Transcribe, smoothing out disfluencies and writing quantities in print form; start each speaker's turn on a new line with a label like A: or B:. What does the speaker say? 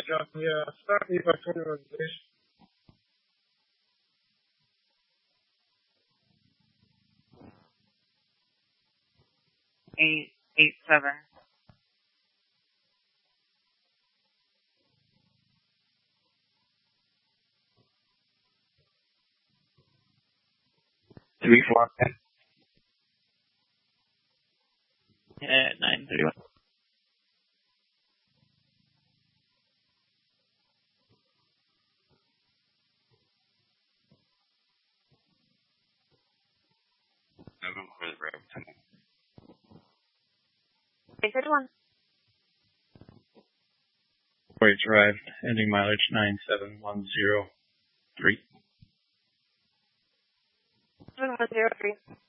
A: Justin. Yeah, start me by 21, please.
B: 887.
C: Three four.
D: Yeah, 931.
C: For the road.
B: 831.
D: Voyage arrived, ending mileage 97103.
B: 7103.